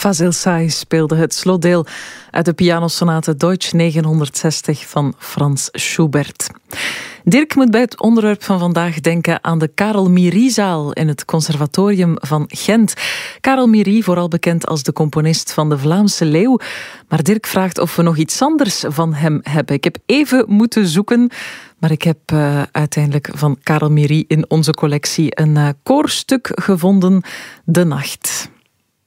Fazil Say speelde het slotdeel uit de pianosonate Deutsch 960 van Franz Schubert. Dirk moet bij het onderwerp van vandaag denken aan de Karel Myrie-zaal in het Conservatorium van Gent. Karel Myrie, vooral bekend als de componist van de Vlaamse Leeuw. Maar Dirk vraagt of we nog iets anders van hem hebben. Ik heb even moeten zoeken, maar ik heb uiteindelijk van Karel Myrie in onze collectie een koorstuk gevonden, De Nacht.